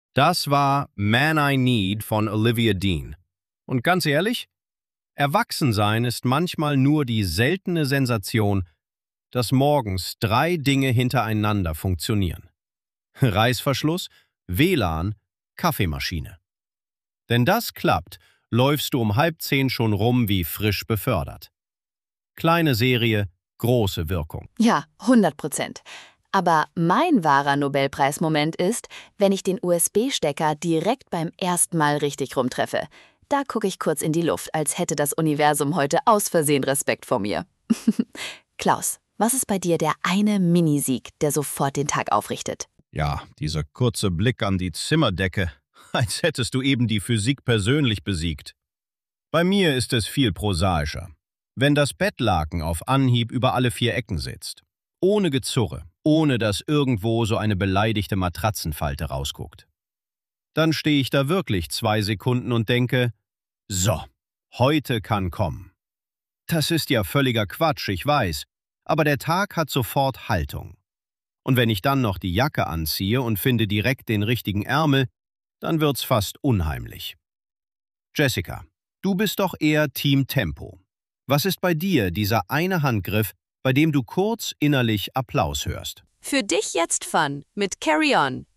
Das war Man I Need von Olivia Dean. Und ganz ehrlich, Erwachsensein ist manchmal nur die seltene Sensation, dass morgens 3 Dinge hintereinander funktionieren. Reißverschluss, WLAN, Kaffeemaschine. Wenn das klappt, läufst du um 9:30 schon rum wie frisch befördert. Kleine Serie, große Wirkung. Ja, 100%. Aber mein wahrer Nobelpreismoment ist, wenn ich den USB-Stecker direkt beim ersten Mal richtig rumtreffe. Da gucke ich kurz in die Luft, als hätte das Universum heute aus Versehen Respekt vor mir. Klaus, was ist bei dir der eine Minisieg, der sofort den Tag aufrichtet? Ja, dieser kurze Blick an die Zimmerdecke, als hättest du eben die Physik persönlich besiegt. Bei mir ist es viel prosaischer. Wenn das Bettlaken auf Anhieb über alle 4 Ecken sitzt, ohne Gezurre, ohne dass irgendwo so eine beleidigte Matratzenfalte rausguckt. Dann stehe ich da wirklich 2 Sekunden und denke, so, heute kann kommen. Das ist ja völliger Quatsch, ich weiß, aber der Tag hat sofort Haltung. Und wenn ich dann noch die Jacke anziehe und finde direkt den richtigen Ärmel, dann wird's fast unheimlich. Jessica, du bist doch eher Team Tempo. Was ist bei dir dieser eine Handgriff, bei dem du kurz innerlich Applaus hörst? Für dich jetzt Fun mit Carry On.